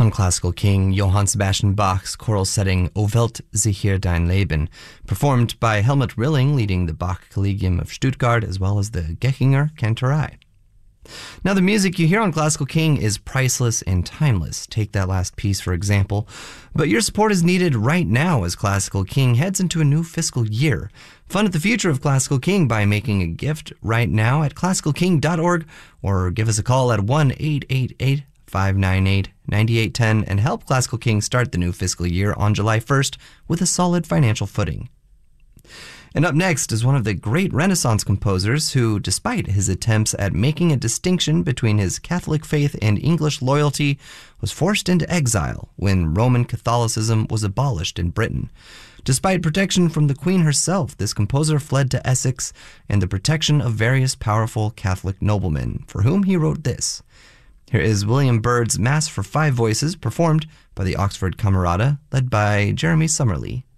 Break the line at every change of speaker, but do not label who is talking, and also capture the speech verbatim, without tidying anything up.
On classical king Johann Sebastian Bach's choral setting O Welt sicher dein Leben, performed by Helmut Rilling leading the Bach Collegium of Stuttgart as well as the Gechinger Kantorei. Now, the music you hear on Classical King is priceless and timeless. Take that last piece, for example. But your support is needed right now as Classical King heads into a new fiscal year. Fund the future of Classical King by making a gift right now at classical king dot org or give us a call at one eight eight eight, five nine eight, nine eight one zero and help Classical King start the new fiscal year on July first with a solid financial footing. And up next is one of the great Renaissance composers who, despite his attempts at making a distinction between his Catholic faith and English loyalty, was forced into exile when Roman Catholicism was abolished in Britain. Despite protection from the Queen herself, this composer fled to Essex and the protection of various powerful Catholic noblemen, for whom he wrote this. Here is William Byrd's Mass for Five Voices, performed by the Oxford Camerata, led by Jeremy Summerlee.